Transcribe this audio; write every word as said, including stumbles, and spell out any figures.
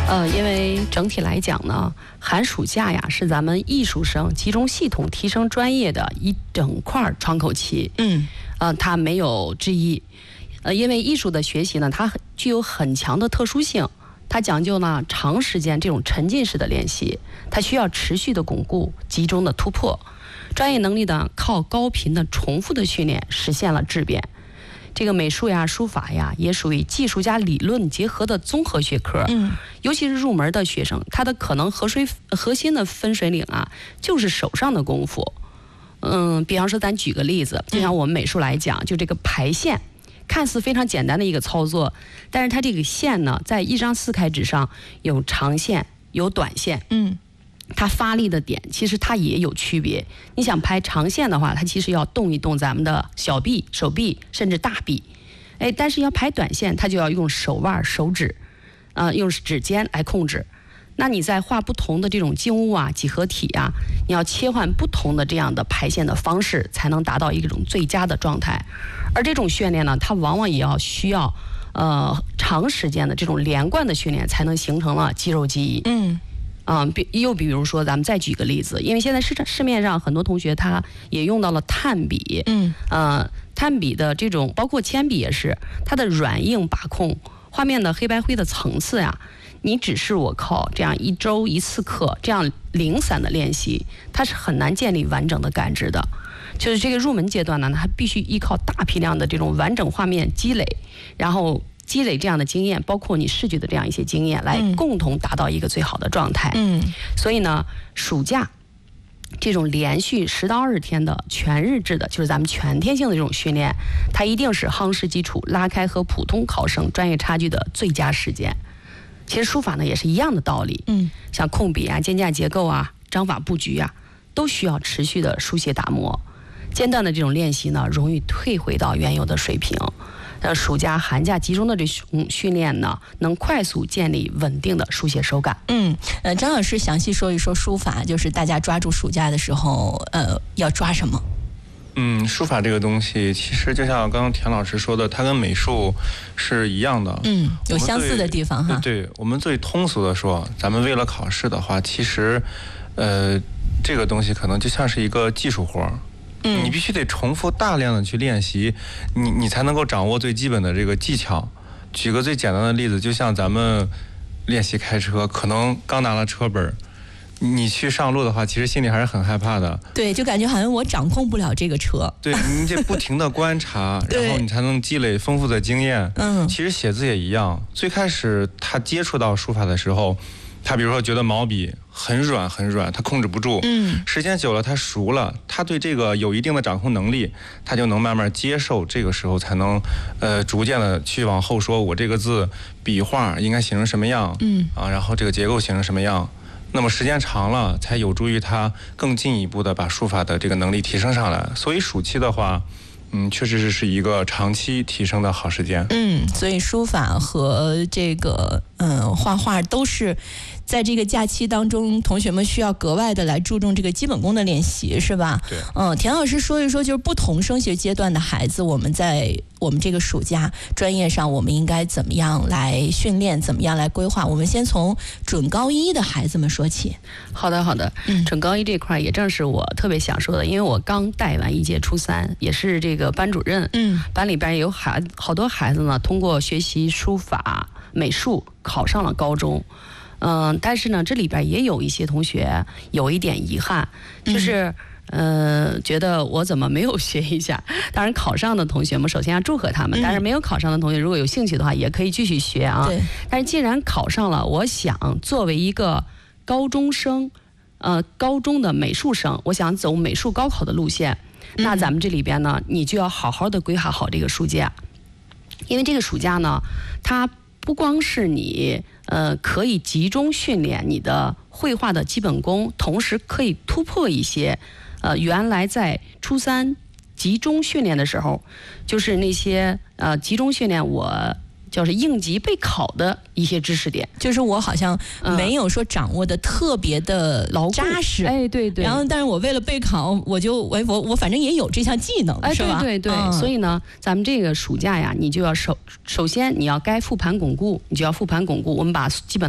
呃，因为整体来讲呢，寒暑假呀是咱们艺术生集中系统提升专业的一整块窗口期。 嗯， 呃，它没有之一。呃，因为艺术的学习呢，它具有很强的特殊性，它讲究呢长时间这种沉浸式的练习，它需要持续的巩固、集中的突破。专业能力呢，靠高频的重复的训练实现了质变。这个美术呀、书法呀，也属于技术加理论结合的综合学科。 嗯， 尤其是入门的学生，他的可能核水核心的分水岭啊，就是手上的功夫。嗯，比方说，咱举个例子，就像我们美术来讲，就这个排线，看似非常简单的一个操作，但是它这个线呢，在一张四开纸上有长线，有短线。 嗯。 它发力的点其实它也有区别。你想拍长线的话，它其实要动一动咱们的小臂、手臂甚至大臂，哎，但是要拍短线，它就要用手腕、手指，呃，用指尖来控制。那你在画不同的这种静物啊、几何体啊，你要切换不同的这样的排线的方式，才能达到一种最佳的状态。而这种训练呢，它往往也要需要呃长时间的这种连贯的训练，才能形成了肌肉记忆。 嗯。 啊、嗯，比又比如说，咱们再举个例子，因为现在市场市面上很多同学他也用到了炭笔， 嗯， 呃，炭笔的这种包括铅笔也是，它的软硬把控、画面的黑白灰的层次呀，你只是我靠这样一周一次课这样零散的练习，它是很难建立完整的感知的。就是这个入门阶段呢，它必须依靠大批量的这种完整画面积累，然后积累这样的经验，包括你视觉的这样一些经验，来共同达到一个最好的状态。 嗯， 所以呢，暑假这种连续十到二十天的全日制的，就是咱们全天性的这种训练，它一定是夯实基础、拉开和普通考生专业差距的最佳时间。其实书法呢也是一样的道理， 嗯， 像控笔啊、肩架结构啊、章法布局啊，都需要持续的书写打磨。间断的这种练习呢，容易退回到原有的水平。呃，暑假、寒假集中的这种训练呢，能快速建立稳定的书写手感。 嗯，呃，张老师详细说一说书法，就是大家抓住暑假的时候，呃，要抓什么？ 嗯，书法这个东西，其实就像刚刚田老师说的，它跟美术是一样的。 嗯，有相似的地方哈。 对，对我们最通俗的说，咱们为了考试的话，其实，呃，这个东西可能就像是一个技术活儿。嗯，你必须得重复大量的去练习，你你才能够掌握最基本的这个技巧。举个最简单的例子，就像咱们练习开车，可能刚拿了车本，你去上路的话，其实心里还是很害怕的。 对，就感觉好像我掌控不了这个车。 对，你得不停的观察，然后你才能积累丰富的经验。 嗯， 其实写字也一样，最开始他接触到书法的时候，他比如说觉得毛笔很软很软，他控制不住。 嗯， 时间久了他熟了，他对这个有一定的掌控能力，他就能慢慢接受，这个时候才能呃逐渐的去往后说，我这个字笔画应该写成什么样。 嗯啊，然后这个结构写成什么样。那么时间长了，才有助于他更进一步的把书法的这个能力提升上来。所以暑期的话，嗯，确实是是一个长期提升的好时间。 嗯，所以书法和这个嗯画画都是在这个假期当中，同学们需要格外的来注重这个基本功的练习，是吧？ 对。 嗯，田老师说一说，就是不同升学阶段的孩子，我们在我们这个暑假专业上，我们应该怎么样来训练，怎么样来规划？我们先从准高一的孩子们说起。 好的，好的。嗯，准高一这块也正是我特别想说的，因为我刚带完一届初三，也是这个班主任。 嗯， 班里边有孩好多孩子呢，通过学习书法、美术考上了高中。嗯，但是呢，这里边也有一些同学有一点遗憾，就是嗯、呃，觉得我怎么没有学一下？当然，考上的同学们首先要祝贺他们，但是没有考上的同学，如果有兴趣的话，也可以继续学啊。 对。 但是既然考上了，我想作为一个高中生，呃，高中的美术生，我想走美术高考的路线，那咱们这里边呢，你就要好好的规划好这个暑假，因为这个暑假呢，它不光是你呃可以集中训练你的绘画的基本功，同时可以突破一些呃原来在初三集中训练的时候，就是那些呃集中训练我就是应急备考的一些知识点， 就是我好像没有说掌握的特别的扎实， 哎，对对。 然后，但是我为了备考，我就我我我反正也有这项技能， 哎， 是吧？ 对对对。嗯、所以呢，咱们这个暑假呀，你就要首首先你要该复盘巩固，你就要复盘巩固。我们把基本